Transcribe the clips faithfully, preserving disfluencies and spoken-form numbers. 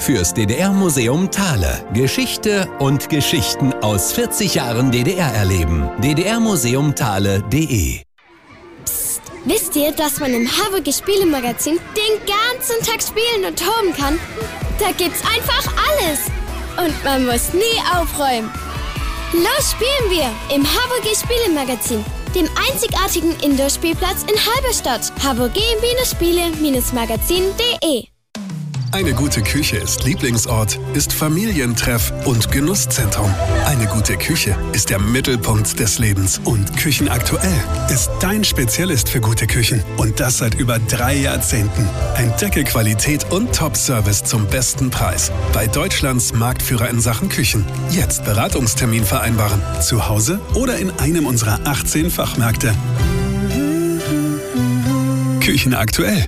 fürs D D R-Museum Thale. Geschichte und Geschichten aus vierzig Jahren D D R erleben. d d r museum thale punkt d e. Psst, wisst ihr, dass man im Haverge Spielemagazin den ganzen Tag spielen und toben kann? Da gibt's einfach alles. Und man muss nie aufräumen. Los spielen wir im Haverge Spielemagazin, dem einzigartigen Indoor-Spielplatz in Halberstadt. haverge Spiele Magazin punkt de. Eine gute Küche ist Lieblingsort, ist Familientreff und Genusszentrum. Eine gute Küche ist der Mittelpunkt des Lebens. Und Küchenaktuell ist dein Spezialist für gute Küchen. Und das seit über drei Jahrzehnten. Entdecke Qualität und Top-Service zum besten Preis. Bei Deutschlands Marktführer in Sachen Küchen. Jetzt Beratungstermin vereinbaren. Zu Hause oder in einem unserer achtzehn Fachmärkte. Küchenaktuell.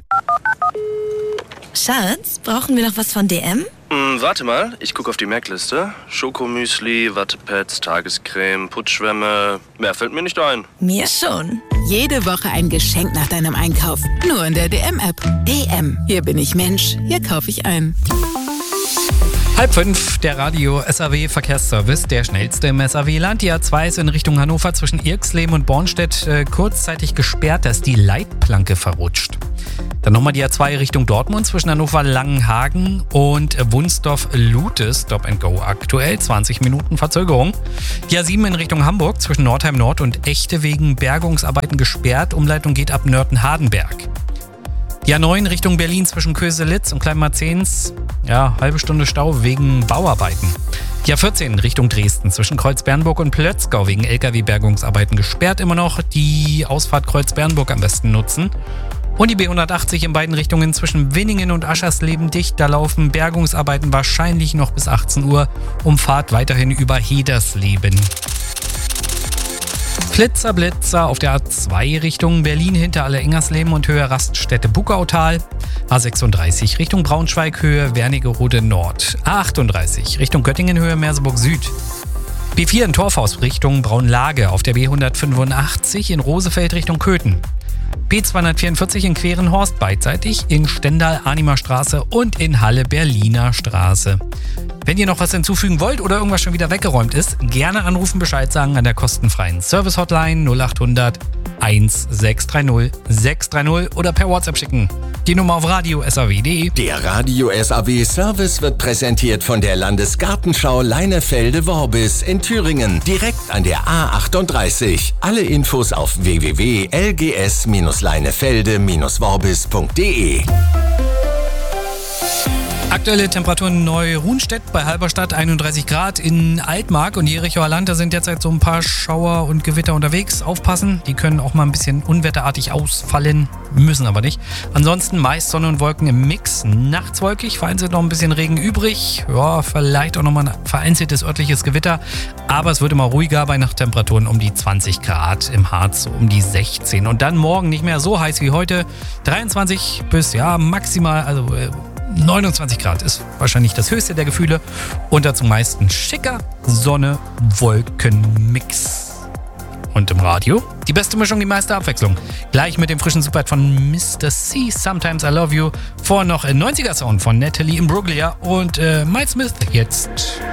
Schatz, brauchen wir noch was von D M? Hm, warte mal, ich gucke auf die Merkliste. Schokomüsli, Wattepads, Tagescreme, Putzschwämme. Mehr fällt mir nicht ein. Mir schon. Jede Woche ein Geschenk nach deinem Einkauf. Nur in der D M-App. D M. Hier bin ich Mensch. Hier kaufe ich ein. Halb fünf, der Radio-S A W-Verkehrsservice, der schnellste im S A W-Land. Die A zwei ist in Richtung Hannover zwischen Irxleben und Bornstedt äh, kurzzeitig gesperrt, da ist die Leitplanke verrutscht. Dann nochmal die A zwei Richtung Dortmund zwischen Hannover-Langenhagen und Wunsdorf-Lutes. Stop and Go aktuell, zwanzig Minuten Verzögerung. Die A sieben in Richtung Hamburg zwischen Nordheim Nord und Echte wegen Bergungsarbeiten gesperrt. Umleitung geht ab Nörten-Hardenberg. Die A neun Richtung Berlin zwischen Köselitz und Kleinmarzens. Ja, halbe Stunde Stau wegen Bauarbeiten. Die A vierzehn Richtung Dresden zwischen Kreuzbernburg und Plötzgau wegen L K W-Bergungsarbeiten gesperrt immer noch. Die Ausfahrt Kreuzbernburg am besten nutzen. Und die B hundertachtzig in beiden Richtungen zwischen Winningen und Aschersleben dicht. Da laufen Bergungsarbeiten wahrscheinlich noch bis achtzehn Uhr. Umfahrt weiterhin über Hedersleben. Flitzer, Blitzer auf der A zwei Richtung Berlin hinter Alle-Ingersleben und Höhe Raststätte Buckautal. A sechsunddreißig Richtung Braunschweig Höhe Wernigerode Nord. A achtunddreißig Richtung Göttingen Höhe Merseburg Süd. B vier in Torfhaus Richtung Braunlage auf der B hundertfünfundachtzig in Rosefeld Richtung Köthen. B zweihundertvierundvierzig in Querenhorst beidseitig, in Stendal Arnimer Straße und in Halle Berliner Straße. Wenn ihr noch was hinzufügen wollt oder irgendwas schon wieder weggeräumt ist, gerne anrufen, Bescheid sagen an der kostenfreien Service-Hotline null achthundert sechshundertsechzig sechshundertdreißig oder per WhatsApp schicken. Die Nummer auf radio punkt s a w punkt d e. Der Radio-S A W-Service wird präsentiert von der Landesgartenschau Leinefelde-Worbis in Thüringen, direkt an der A achtunddreißig. Alle Infos auf w w w punkt l g s leinefelde worbis punkt d e. Aktuelle Temperaturen Neu-Ruhnstedt bei Halberstadt einunddreißig Grad, in Altmark und Jerichoer Land, da sind derzeit so ein paar Schauer und Gewitter unterwegs. Aufpassen, die können auch mal ein bisschen unwetterartig ausfallen, müssen aber nicht. Ansonsten meist Sonne und Wolken im Mix, nachts wolkig, vereinzelt noch ein bisschen Regen übrig. Ja, vielleicht auch nochmal ein vereinzeltes örtliches Gewitter, aber es wird immer ruhiger bei Nachttemperaturen um die zwanzig Grad, im Harz so um die sechzehn. Und dann morgen nicht mehr so heiß wie heute, dreiundzwanzig bis ja maximal, also äh, neunundzwanzig Grad ist wahrscheinlich das höchste der Gefühle und dazu meistens schicker Sonne-Wolken-Mix. Und im Radio die beste Mischung, die meiste Abwechslung. Gleich mit dem frischen Superhit von Mister C, Sometimes I Love You. Vorher noch ein neunziger Sound von Natalie Imbruglia und äh, Mike Smith jetzt.